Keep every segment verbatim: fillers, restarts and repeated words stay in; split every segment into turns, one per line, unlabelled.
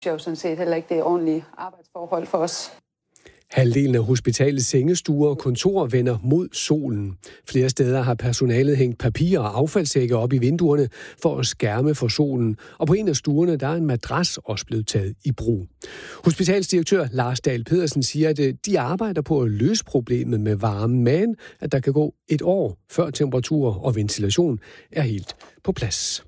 Det er jo sådan set heller ikke det ordentlige arbejdsforhold for os.
Halvdelen af hospitalets sengestuer og kontorer vender mod solen. Flere steder har personalet hængt papir og affaldssække op i vinduerne for at skærme for solen. Og på en af stuerne der er en madras også blevet taget i brug. Hospitalsdirektør Lars Dahl Pedersen siger, at de arbejder på at løse problemet med varme, men at der kan gå et år, før temperatur og ventilation er helt på plads.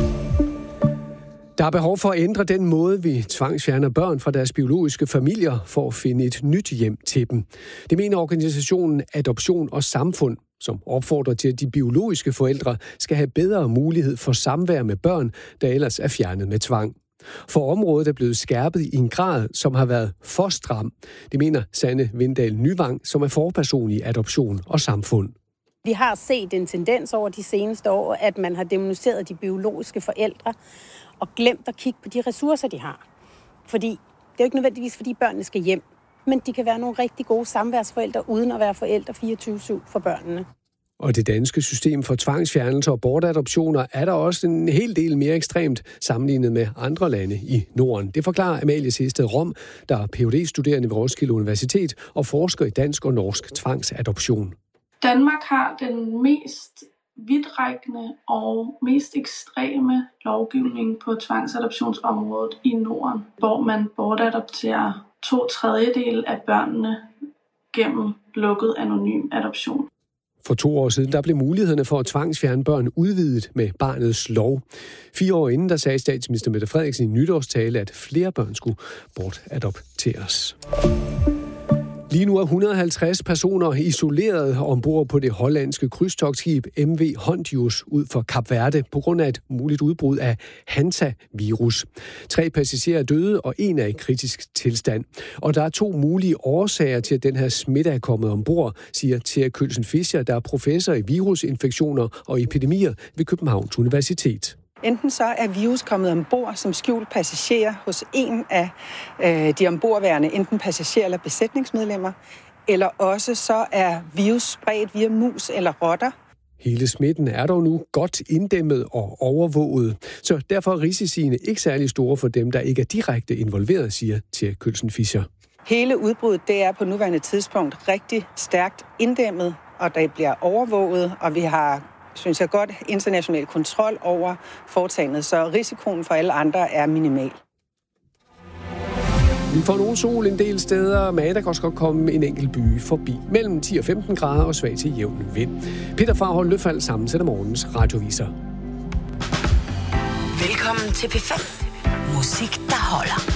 Der er behov for at ændre den måde, vi tvangsfjerner børn fra deres biologiske familier for at finde et nyt hjem til dem. Det mener organisationen Adoption og Samfund, som opfordrer til, at de biologiske forældre skal have bedre mulighed for samvær med børn, der ellers er fjernet med tvang. For området er blevet skærpet i en grad, som har været for stram. Det mener Sanne Vindahl Nyvang, som er forperson i Adoption og Samfund.
Vi har set en tendens over de seneste år, at man har dæmoniseret de biologiske forældre og glemt at kigge på de ressourcer, de har. Fordi det er jo ikke nødvendigvis, fordi børnene skal hjem, men de kan være nogle rigtig gode samværsforældre, uden at være forældre fireogtyve syv for børnene.
Og det danske system for tvangsfjernelser og bortadoptioner er der også en hel del mere ekstremt sammenlignet med andre lande i Norden. Det forklarer Amalie Sehested Rom, der er P H D-studerende ved Roskilde Universitet og forsker i dansk og norsk tvangsadoption.
Danmark har den mest vidtrækkende og mest ekstreme lovgivning på tvangsadoptionsområdet i Norden, hvor man bortadopterer to tredjedel af børnene gennem lukket anonym adoption.
For to år siden der blev mulighederne for at tvangsfjerne børn udvidet med barnets lov. Fire år inden der sagde statsminister Mette Frederiksen i nytårstale, at flere børn skulle bortadopteres. Lige nu er et hundrede og halvtreds personer isoleret ombord på det hollandske krydstogtskib M V Hondius ud for Kap Verde på grund af et muligt udbrud af Hantavirus. Tre passagerer er døde, og en er i kritisk tilstand. Og der er to mulige årsager til, at den her smitte er kommet ombord, siger Thea Kølsen Fischer, der er professor i virusinfektioner og epidemier ved Københavns Universitet.
Enten så er virus kommet ombord som skjult passager hos en af øh, de ombordværende, enten passagerer eller besætningsmedlemmer, eller også så er virus spredt via mus eller rotter.
Hele smitten er dog nu godt inddæmmet og overvåget, så derfor er risiciene ikke særlig store for dem, der ikke er direkte involveret, siger Thea Kølsen Fischer.
Hele udbruddet det er på nuværende tidspunkt rigtig stærkt inddæmmet, og der bliver overvåget, og vi har, synes jeg godt, international kontrol over foretagendet, så risikoen for alle andre er minimal.
Vi får nogen sol en del steder, men der kan også godt komme en enkelt by forbi. Mellem ti og femten grader og svag til jævn vind. Peter Farhold Løfald sammensætter morgens radioviser.
Velkommen til P fem. Musik, der holder.